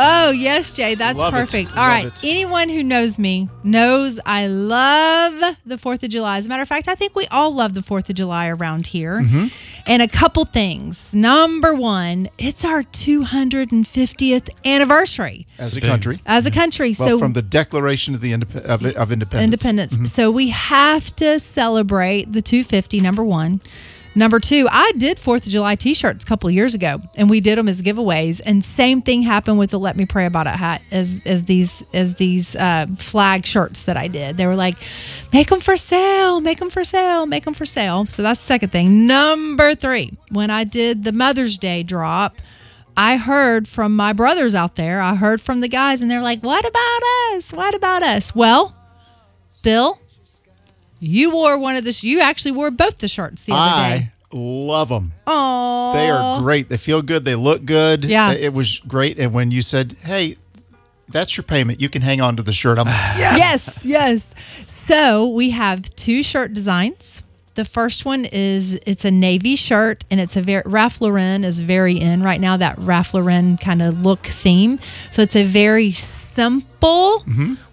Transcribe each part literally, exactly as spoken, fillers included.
Oh, yes, Jay. That's Love it. perfect. All Love right. it. Anyone who knows me knows I love the fourth of July. As a matter of fact, I think we all love the fourth of July around here. Mm-hmm. And a couple things. Number one, it's our two hundred fiftieth anniversary As a country. as a country. Well, so from the Declaration of the Indep- of, of Independence. Independence. Mm-hmm. So we have to celebrate the two fifty, number one. Number two, I did fourth of July t-shirts a couple of years ago, and we did them as giveaways. And same thing happened with the Let Me Pray About It hat as as these as these uh, flag shirts that I did. They were like, make them for sale, make them for sale, make them for sale. So that's the second thing. Number three, when I did the Mother's Day drop, I heard from my brothers out there. I heard from the guys, and they're like, what about us? What about us? Well, Bill, you wore one of the, sh- you actually wore both the shirts the other day. I love them. Oh, They are great. They feel good. They look good. Yeah. It was great. And when you said, hey, that's your payment, you can hang on to the shirt, I'm like, yes. Yes, yes. So we have two shirt designs. The first one is, it's a navy shirt, and it's a very, Ralph Lauren is very in right now, that Ralph Lauren kind of look theme. So it's a very simple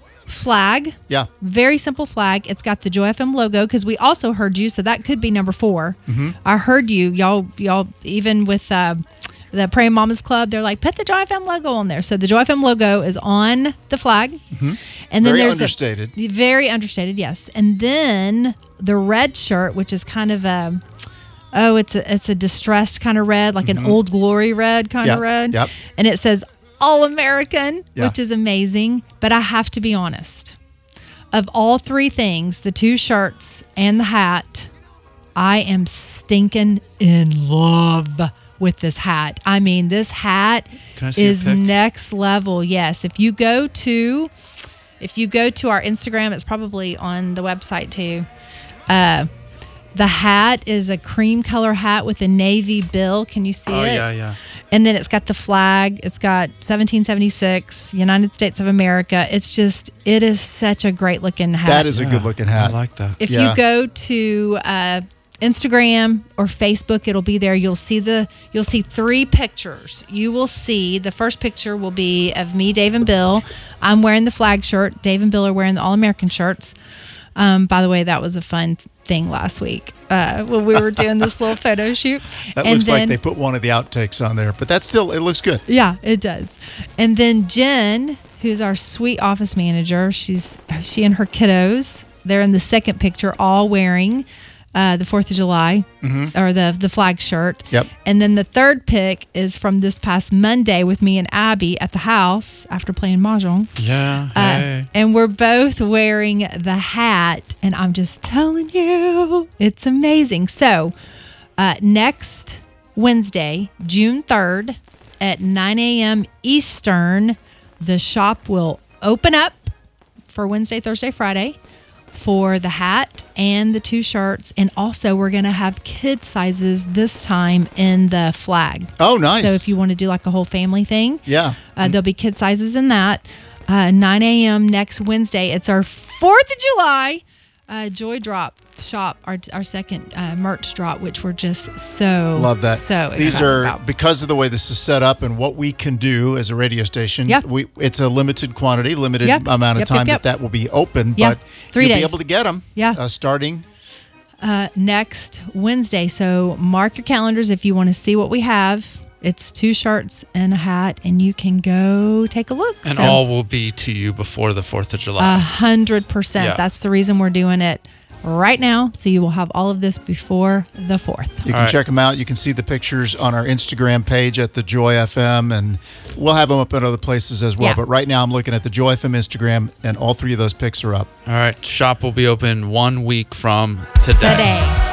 flag. Yeah. Very simple flag. It's got the Joy F M logo, because we also heard you, so that could be number four. Mm-hmm. I heard you, y'all. Y'all even with uh, the Praying Mamas Club, they're like, put the Joy F M logo on there. So the Joy F M logo is on the flag, Mm-hmm. and then Very there's understated. A, very understated, yes. And then the red shirt, which is kind of a oh, it's a it's a distressed kind of red, like an Old Glory red kind Yep, of red, yep. and it says All American, Yeah. which is amazing. But I have to be honest. Of all three things, the two shirts and the hat, I am stinking in love with this hat. I mean, this hat Can I see a is pic? next level. Yes. If you go to if you go to our Instagram, it's probably on the website too. Uh the hat is a cream color hat with a navy bill. Can you see Oh, it? yeah, yeah. And then it's got the flag. It's got seventeen seventy-six, United States of America. It's just, it is such a great looking hat. That is a Yeah, good looking I hat. like that. If Yeah. you go to uh, Instagram or Facebook, it'll be there. You'll see the, you'll see three pictures. You will see, the first picture will be of me, Dave and Bill. I'm wearing the flag shirt. Dave and Bill are wearing the All American shirts. Um, by the way, that was a fun thing last week uh, when we were doing this little photo shoot. That And looks then- like they put one of the outtakes on there, but that's still, it looks good. Yeah, it does. And then Jen, who's our sweet office manager, she's she and her kiddos, they're in the second picture, all wearing uh, the Fourth of July or the the flag shirt. Yep. And then the third pic is from this past Monday with me and Abby at the house after playing mahjong. Yeah. Uh, Hey. and we're both wearing the hat, and I'm just telling you, it's amazing. So, uh, next Wednesday, June third at nine a.m. Eastern, the shop will open up for Wednesday, Thursday, Friday for the hat and the two shirts. And also, we're going to have kid sizes this time in the flag. Oh, nice. So, if you want to do like a whole family thing, Yeah. uh, there'll be kid sizes in that. Uh, nine a.m. next Wednesday. It's our fourth of July uh, Joy Drop shop, our our second uh, merch drop, which we're just so Love that. So These excited are about. because of the way this is set up and what we can do as a radio station. Yeah. We it's a limited quantity, limited Yep. amount of Yep, time yep, yep. that that will be open. Yeah. But Three you'll days. be able to get them. Yeah. Uh, starting. Uh, next Wednesday. So mark your calendars if you want to see what we have. It's two shirts and a hat, and you can go take a look. And So, all will be to you before the fourth of July. a hundred percent. Yeah. That's the reason we're doing it right now. So you will have all of this before the fourth. You can All right. check them out. You can see the pictures on our Instagram page at the Joy F M, and we'll have them up in other places as well. Yeah. But right now, I'm looking at the Joy F M Instagram, and all three of those pics are up. All right. Shop will be open one week from today. Today.